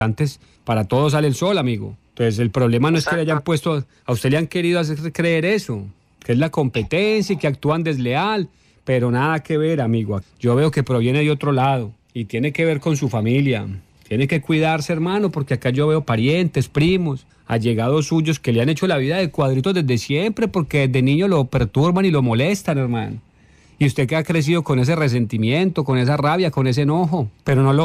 antes para todos sale el sol, amigo. Entonces el problema no es que le hayan puesto, a usted le han querido hacer creer eso, que es la competencia y que actúan desleal, pero nada que ver, amigo. Yo veo que proviene de otro lado y tiene que ver con su familia. Tiene que cuidarse, hermano, porque acá yo veo parientes, primos, allegados suyos que le han hecho la vida de cuadritos desde siempre porque desde niño lo perturban y lo molestan, hermano. Y usted que ha crecido con ese resentimiento, con esa rabia, con ese enojo, pero no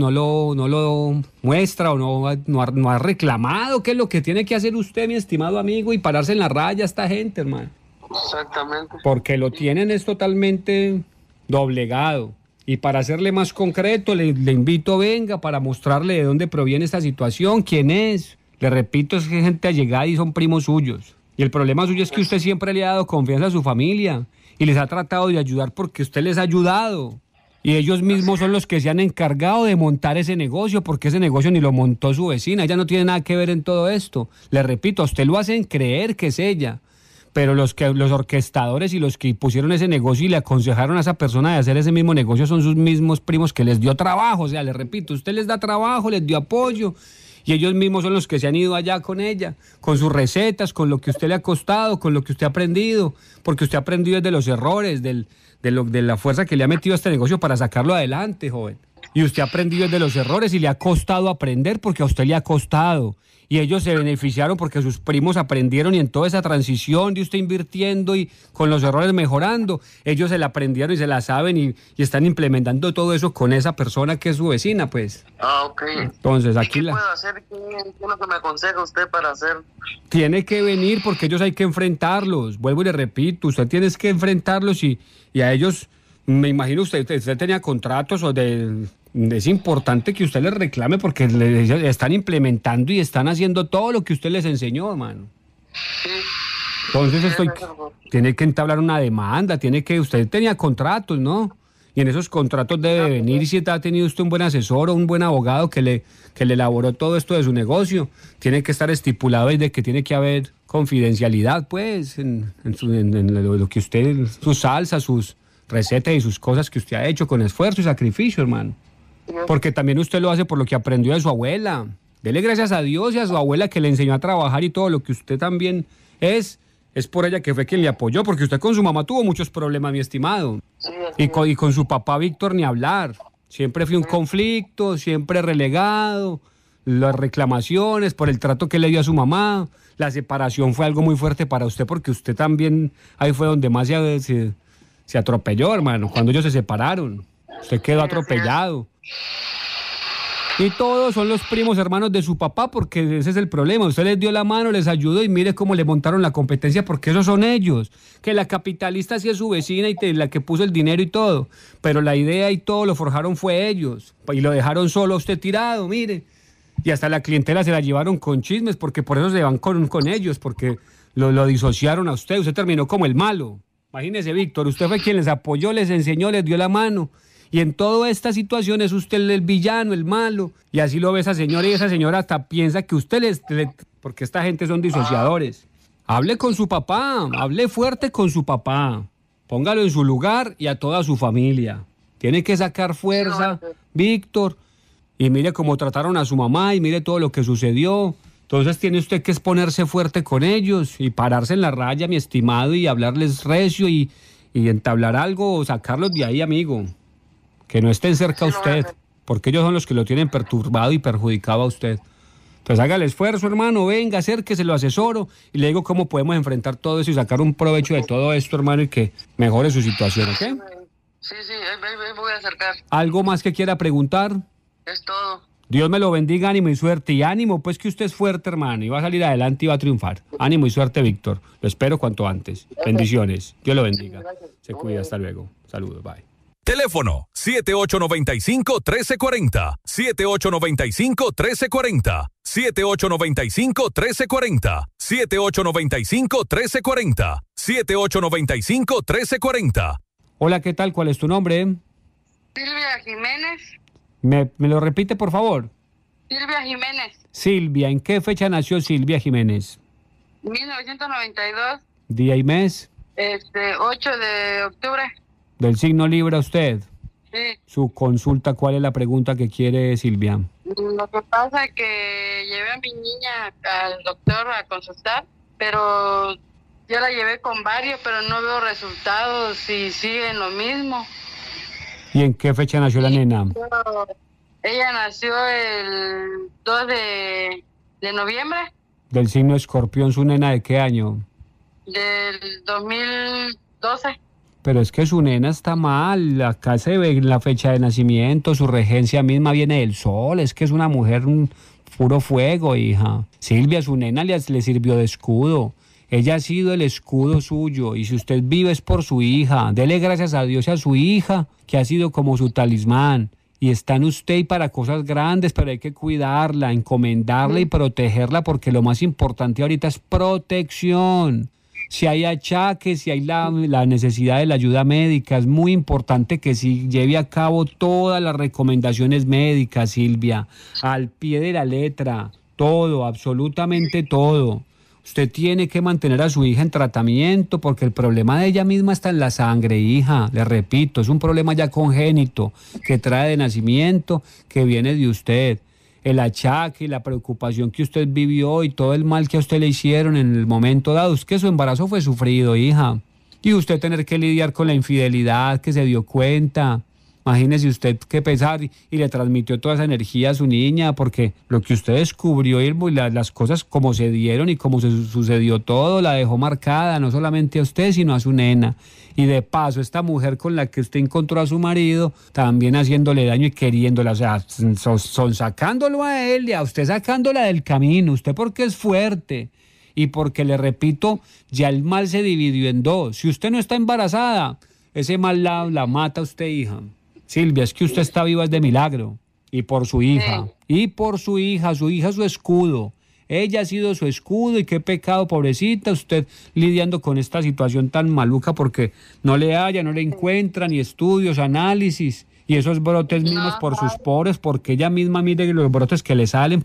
lo muestra o no ha reclamado qué es lo que tiene que hacer usted, mi estimado amigo, y pararse en la raya a esta gente, hermano. Exactamente. Porque lo tienen es totalmente doblegado. Y para hacerle más concreto, le invito, venga, para mostrarle de dónde proviene esta situación, quién es. Le repito, es gente allegada y son primos suyos. Y el problema suyo es que usted siempre le ha dado confianza a su familia y les ha tratado de ayudar porque usted les ha ayudado. Y ellos mismos son los que se han encargado de montar ese negocio, porque ese negocio ni lo montó su vecina. Ella no tiene nada que ver en todo esto. Le repito, a usted lo hacen creer que es ella. Pero los orquestadores y los que pusieron ese negocio y le aconsejaron a esa persona de hacer ese mismo negocio son sus mismos primos que les dio trabajo. O sea, le repito, usted les da trabajo, les dio apoyo. Y ellos mismos son los que se han ido allá con ella, con sus recetas, con lo que usted le ha costado, con lo que usted ha aprendido, porque usted ha aprendido desde los errores, de la fuerza que le ha metido a este negocio para sacarlo adelante, joven. Y usted ha aprendido desde los errores y le ha costado aprender porque a usted le ha costado. Y ellos se beneficiaron porque sus primos aprendieron y en toda esa transición de usted invirtiendo y con los errores mejorando, ellos se la aprendieron y se la saben y están implementando todo eso con esa persona que es su vecina, pues. Ah, ok. Entonces, aquí ¿Qué puedo hacer? ¿Qué es lo que me aconseja usted para hacer? Tiene que venir porque ellos hay que enfrentarlos. Vuelvo y le repito, usted tiene que enfrentarlos y a ellos, me imagino usted tenía contratos o es importante que usted les reclame porque le están implementando y están haciendo todo lo que usted les enseñó, hermano. Sí. Entonces tiene que entablar una demanda, usted tenía contratos, ¿no? Y en esos contratos debe venir, y si ha tenido usted un buen asesor o un buen abogado que le elaboró todo esto de su negocio, tiene que estar estipulado y de que tiene que haber confidencialidad, pues, en lo que usted, sus salsas, sus recetas y sus cosas que usted ha hecho con esfuerzo y sacrificio, hermano. Porque también usted lo hace por lo que aprendió de su abuela. Dele gracias a Dios y a su abuela que le enseñó a trabajar y todo lo que usted también es por ella que fue quien le apoyó, porque usted con su mamá tuvo muchos problemas, mi estimado. Sí, y con su papá Víctor ni hablar. Siempre fue un conflicto, siempre relegado, las reclamaciones por el trato que le dio a su mamá. La separación fue algo muy fuerte para usted porque usted también, ahí fue donde más se atropelló, hermano, cuando ellos se separaron. Usted quedó atropellado. Y todos son los primos hermanos de su papá porque ese es el problema. Usted les dio la mano, les ayudó y mire cómo le montaron la competencia porque esos son ellos. Que la capitalista sí es su vecina y la que puso el dinero y todo. Pero la idea y todo lo forjaron fue ellos. Y lo dejaron solo a usted tirado, mire. Y hasta la clientela se la llevaron con chismes porque por eso se van con ellos, porque lo disociaron a usted. Usted terminó como el malo. Imagínese, Víctor, usted fue quien les apoyó, les enseñó, les dio la mano. Y en toda esta situación es usted el villano, el malo. Y así lo ve esa señora y esa señora hasta piensa que usted porque esta gente son disociadores. Hable con su papá, hable fuerte con su papá. Póngalo en su lugar y a toda su familia. Tiene que sacar fuerza, Víctor. Y mire cómo trataron a su mamá y mire todo lo que sucedió. Entonces tiene usted que exponerse fuerte con ellos y pararse en la raya, mi estimado, y hablarles recio y entablar algo o sacarlos de ahí, amigo. Que no estén cerca a usted, porque ellos son los que lo tienen perturbado y perjudicado a usted. Entonces haga el esfuerzo, hermano, venga, acérquese, lo asesoro y le digo cómo podemos enfrentar todo eso y sacar un provecho de todo esto, hermano, y que mejore su situación, ¿ok? Sí, ahí voy a acercar. ¿Algo más que quiera preguntar? Es todo. Dios me lo bendiga, ánimo y suerte. Y ánimo, pues que usted es fuerte, hermano, y va a salir adelante y va a triunfar. Ánimo y suerte, Víctor. Lo espero cuanto antes. Bendiciones. Dios lo bendiga. Se cuida, hasta luego. Saludos, bye. Teléfono 7895-1340, 7895-1340, 7895-1340, 7895-1340, 7895-1340. Hola, ¿qué tal? ¿Cuál es tu nombre? Silvia Jiménez. ¿Me lo repite, por favor? Silvia Jiménez. Silvia, ¿en qué fecha nació Silvia Jiménez? 1992. ¿Día y mes? 8 de octubre. ¿Del signo Libra usted? Sí. Su consulta, ¿cuál es la pregunta que quiere Silvia? Lo que pasa es que llevé a mi niña al doctor a consultar, pero yo la llevé con varios, pero no veo resultados y siguen lo mismo. ¿Y en qué fecha nació la nena? Ella nació el 2 de noviembre Del signo Escorpión, ¿su nena de qué año? del 2012. Pero es que su nena está mal, acá se ve la fecha de nacimiento, su regencia misma viene del sol, es que es una mujer puro fuego, hija. Silvia, su nena le sirvió de escudo, ella ha sido el escudo suyo, y si usted vive es por su hija, dele gracias a Dios y a su hija, que ha sido como su talismán. Y está en usted y para cosas grandes, pero hay que cuidarla, encomendarla y protegerla, porque lo más importante ahorita es protección. Si hay achaques, si hay la necesidad de la ayuda médica, es muy importante que sí lleve a cabo todas las recomendaciones médicas, Silvia, al pie de la letra, todo, absolutamente todo. Usted tiene que mantener a su hija en tratamiento porque el problema de ella misma está en la sangre, hija. Le repito, es un problema ya congénito que trae de nacimiento, que viene de usted. El achaque y la preocupación que usted vivió y todo el mal que a usted le hicieron en el momento dado, es que su embarazo fue sufrido, hija. Y usted tener que lidiar con la infidelidad que se dio cuenta. Imagínese usted qué pesar y le transmitió toda esa energía a su niña, porque lo que usted descubrió y las cosas como se dieron y como se sucedió todo, la dejó marcada, no solamente a usted, sino a su nena. Y de paso, esta mujer con la que usted encontró a su marido, también haciéndole daño y queriéndola, o sea, son sacándolo a él y a usted sacándola del camino, usted porque es fuerte. Y porque, le repito, ya el mal se dividió en dos. Si usted no está embarazada, ese mal la mata a usted, hija. Silvia, es que usted está viva es de milagro. Y por su hija. Sí. Y por su hija su escudo. Ella ha sido su escudo y qué pecado, pobrecita, usted lidiando con esta situación tan maluca porque no le encuentra ni estudios, análisis. Y esos brotes mismos por sus poros, porque ella misma mide los brotes que le salen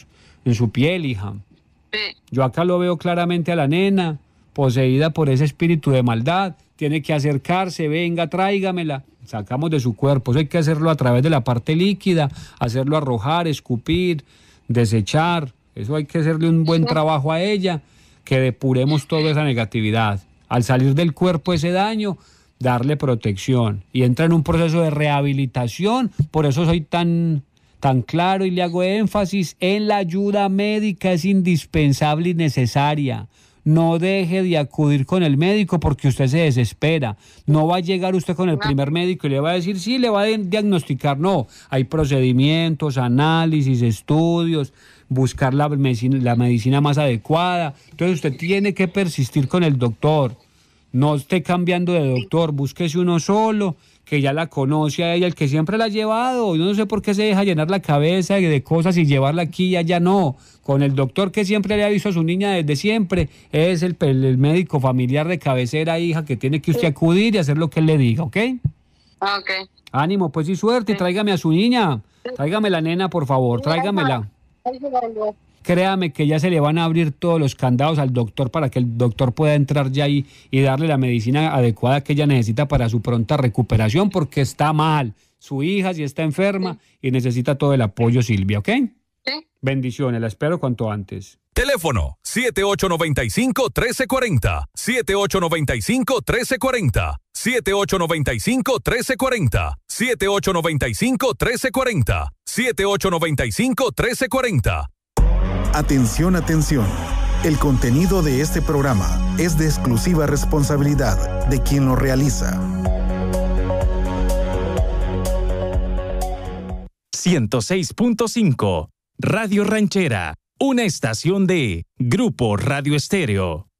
en su piel, hija. Sí. Yo acá lo veo claramente a la nena, poseída por ese espíritu de maldad. Tiene que acercarse, venga, tráigamela. Sacamos de su cuerpo. Eso hay que hacerlo a través de la parte líquida, hacerlo arrojar, escupir, desechar. Eso hay que hacerle un buen trabajo a ella, que depuremos toda esa negatividad. Al salir del cuerpo ese daño, darle protección. Y entra en un proceso de rehabilitación. Por eso soy tan claro y le hago énfasis en la ayuda médica, es indispensable y necesaria. No deje de acudir con el médico porque usted se desespera. No va a llegar usted con el primer médico y le va a decir, sí, le va a diagnosticar. No, hay procedimientos, análisis, estudios, buscar la medicina más adecuada. Entonces usted tiene que persistir con el doctor. No esté cambiando de doctor, búsquese uno solo, que ya la conoce a ella, el que siempre la ha llevado. Yo no sé por qué se deja llenar la cabeza de cosas y llevarla aquí y allá, no. Con el doctor que siempre le ha visto a su niña desde siempre, es el médico familiar de cabecera, hija, que tiene que usted acudir y hacer lo que él le diga, ¿ok? Ok. Ánimo, pues y suerte, tráigame a su niña, tráigame la nena, por favor, tráigamela. Créame que ya se le van a abrir todos los candados al doctor para que el doctor pueda entrar ya ahí y darle la medicina adecuada que ella necesita para su pronta recuperación, porque está mal. Su hija sí está enferma y necesita todo el apoyo, Silvia, ¿ok? Sí. Bendiciones, la espero cuanto antes. Teléfono 7895-1340, 7895-1340, 7895-1340, 7895-1340, 7895-1340. Atención, atención. El contenido de este programa es de exclusiva responsabilidad de quien lo realiza. 106.5 Radio Ranchera, una estación de Grupo Radio Estéreo.